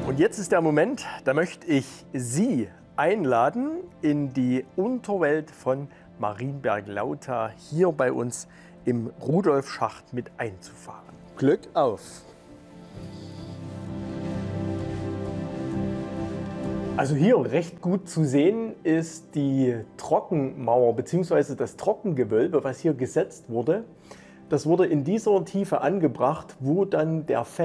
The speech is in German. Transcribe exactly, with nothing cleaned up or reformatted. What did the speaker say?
Und jetzt ist der Moment, da möchte ich Sie einladen, in die Unterwelt von Marienberg-Lauter hier bei uns im Rudolfschacht mit einzufahren. Glück auf! Also hier recht gut zu sehen ist die Trockenmauer bzw. das Trockengewölbe, was hier gesetzt wurde. Das wurde in dieser Tiefe angebracht, wo dann der